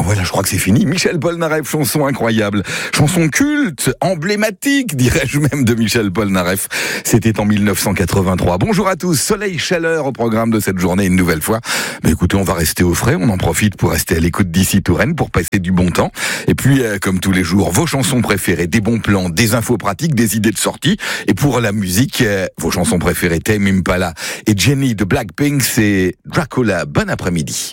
voilà, je crois que c'est fini. Michel Polnareff, chanson incroyable. Chanson culte, emblématique, dirais-je même, de Michel Polnareff. C'était en 1983. Bonjour à tous, soleil, chaleur au programme de cette journée une nouvelle fois. Mais écoutez, on va rester au frais, on en profite pour rester à l'écoute d'ici Touraine, pour passer du bon temps. Et puis, comme tous les jours, vos chansons préférées, des bons plans, des infos pratiques, des idées de sortie. Et pour la musique, vos chansons préférées, Tame Impala et Jenny de Blackpink, c'est Dracula. Bon après-midi.